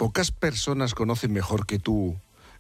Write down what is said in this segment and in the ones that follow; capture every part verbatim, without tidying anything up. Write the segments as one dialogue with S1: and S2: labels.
S1: pocas personas conocen mejor que tú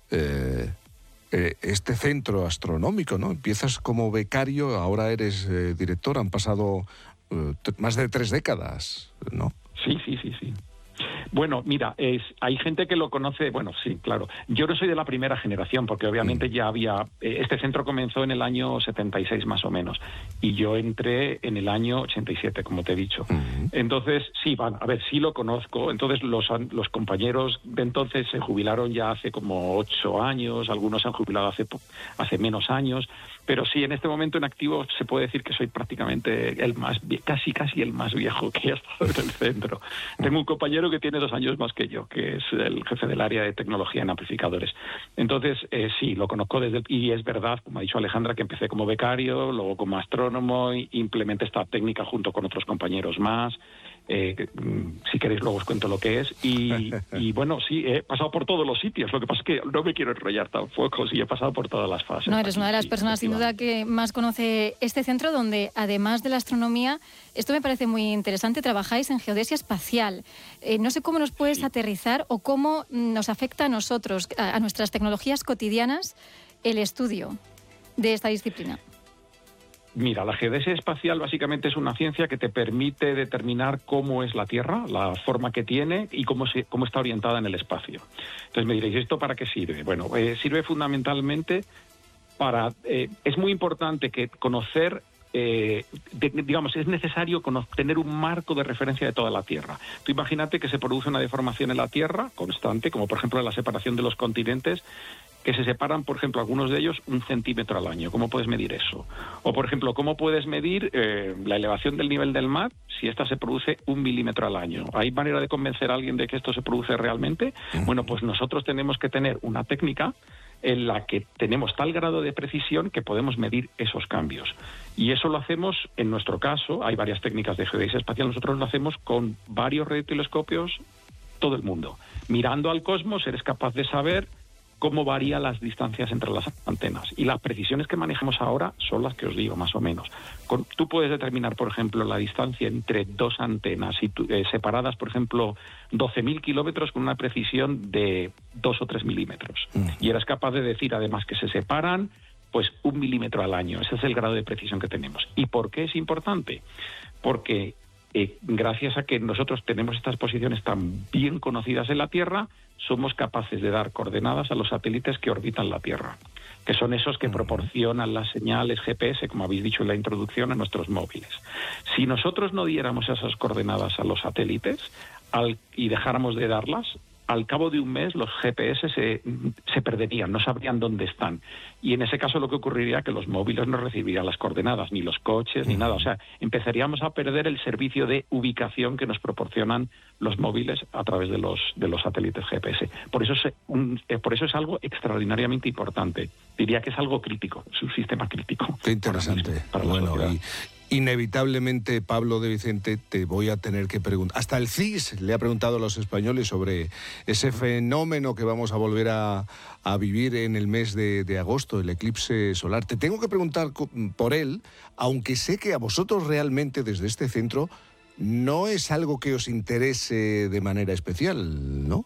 S1: eh, eh, este centro astronómico, ¿no? Empiezas como becario, ahora eres eh, director, han pasado eh, t- más de tres décadas, ¿no?
S2: Sí, sí, sí, sí. Bueno, mira, es, hay gente que lo conoce, bueno, sí, claro. Yo no soy de la primera generación, porque obviamente mm. ya había... Eh, este centro comenzó en el año setenta y seis más o menos, y yo entré en el año ochenta y siete, como te he dicho. Mm. Entonces, sí, van, a ver, sí lo conozco. Entonces, los, los compañeros de entonces se jubilaron ya hace como ocho años, algunos se han jubilado hace, hace menos años, pero sí, en este momento en activo se puede decir que soy prácticamente el más, casi, casi el más viejo que ha estado en el centro. Tengo un compañero que tiene dos años más que yo, que es el jefe del área de tecnología en amplificadores. Entonces, eh, sí, lo conozco desde... El, y es verdad, como ha dicho Alejandra, que empecé como becario, luego como astrónomo, y implementé esta técnica junto con otros compañeros más. Eh, si queréis luego os cuento lo que es. Y, y bueno, sí, he pasado por todos los sitios. Lo que pasa es que no me quiero enrollar tampoco, sí, he pasado por todas las fases.
S3: No, eres
S2: aquí,
S3: una de las
S2: sí,
S3: personas sin duda que más conoce este centro, donde además de la astronomía, esto me parece muy interesante, trabajáis en geodesia espacial. Eh, no sé cómo nos puedes sí. aterrizar o cómo nos afecta a nosotros, a, a nuestras tecnologías cotidianas, el estudio de esta disciplina.
S2: Mira, la geodesia espacial básicamente es una ciencia que te permite determinar cómo es la Tierra, la forma que tiene y cómo, se, cómo está orientada en el espacio. Entonces me diréis, ¿esto para qué sirve? Bueno, eh, sirve fundamentalmente para... Eh, es muy importante que conocer... Eh, de, digamos, es necesario conocer, tener un marco de referencia de toda la Tierra. Tú imagínate que se produce una deformación en la Tierra constante, como por ejemplo la separación de los continentes, que se separan, por ejemplo, algunos de ellos un centímetro al año. ¿Cómo puedes medir eso? O, por ejemplo, ¿cómo puedes medir eh, la elevación del nivel del mar si esta se produce un milímetro al año? ¿Hay manera de convencer a alguien de que esto se produce realmente? Bueno, pues nosotros tenemos que tener una técnica en la que tenemos tal grado de precisión que podemos medir esos cambios. Y eso lo hacemos, en nuestro caso, hay varias técnicas de geodesia espacial, nosotros lo hacemos con varios radiotelescopios, todo el mundo. Mirando al cosmos, eres capaz de saber cómo varían las distancias entre las antenas. Y las precisiones que manejamos ahora son las que os digo, más o menos. Con, tú puedes determinar, por ejemplo, la distancia entre dos antenas y tu, eh, separadas, por ejemplo, doce mil kilómetros con una precisión de dos o tres milímetros. Uh-huh. Y eres capaz de decir, además, que se separan pues un milímetro al año. Ese es el grado de precisión que tenemos. ¿Y por qué es importante? Porque eh, gracias a que nosotros tenemos estas posiciones tan bien conocidas en la Tierra, somos capaces de dar coordenadas a los satélites que orbitan la Tierra, que son esos que proporcionan las señales G P S, como habéis dicho en la introducción, a nuestros móviles. Si nosotros no diéramos esas coordenadas a los satélites al, y dejáramos de darlas, al cabo de un mes los G P S se, se perderían, no sabrían dónde están. Y en ese caso lo que ocurriría es que los móviles no recibirían las coordenadas, ni los coches, ni nada. O sea, empezaríamos a perder el servicio de ubicación que nos proporcionan los móviles a través de los de los satélites G P S. Por eso es, un, eh, por eso es algo extraordinariamente importante. Diría que es algo crítico, es un sistema crítico.
S1: Qué interesante. Para, para bueno, y inevitablemente, Pablo de Vicente, te voy a tener que preguntar. Hasta el C I S le ha preguntado a los españoles sobre ese fenómeno que vamos a volver a, a vivir en el mes de, de agosto, el eclipse solar. Te tengo que preguntar por él, aunque sé que a vosotros realmente desde este centro no es algo que os interese de manera especial, ¿no?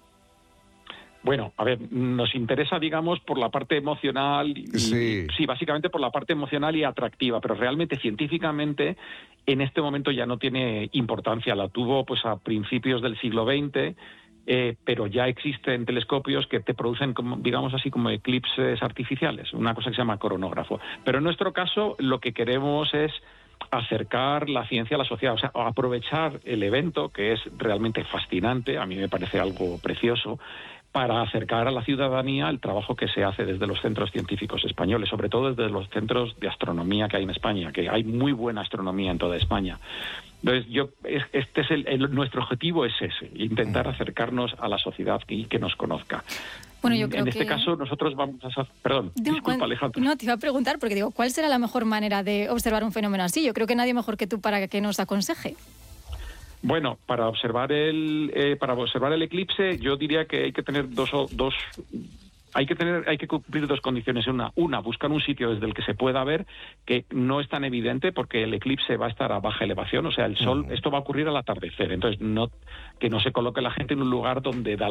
S2: Bueno, a ver, nos interesa, digamos, por la parte emocional, y,
S1: sí.
S2: sí, básicamente por la parte emocional y atractiva, pero realmente científicamente en este momento ya no tiene importancia. La tuvo pues a principios del siglo veinte, eh, pero ya existen telescopios que te producen, como, digamos así, como eclipses artificiales, una cosa que se llama coronógrafo. Pero en nuestro caso lo que queremos es acercar la ciencia a la sociedad, o sea, aprovechar el evento, que es realmente fascinante, a mí me parece algo precioso, para acercar a la ciudadanía el trabajo que se hace desde los centros científicos españoles, sobre todo desde los centros de astronomía que hay en España, que hay muy buena astronomía en toda España. Entonces, yo, este es el, el, nuestro objetivo es ese, intentar acercarnos a la sociedad y que nos conozca.
S3: Bueno, yo creo
S2: en este
S3: que...
S2: caso, nosotros vamos a... Perdón,
S3: no,
S2: disculpa, Alejandro.
S3: No, te iba a preguntar, porque digo, ¿cuál será la mejor manera de observar un fenómeno así? Yo creo que nadie mejor que tú para que nos aconseje.
S2: Bueno, para observar el eh, para observar el eclipse, yo diría que hay que tener dos dos hay que tener hay que cumplir dos condiciones. Una, una buscar un sitio desde el que se pueda ver, que no es tan evidente porque el eclipse va a estar a baja elevación, o sea, el sol, uh-huh. esto va a ocurrir al atardecer, entonces no que no se coloque la gente en un lugar donde da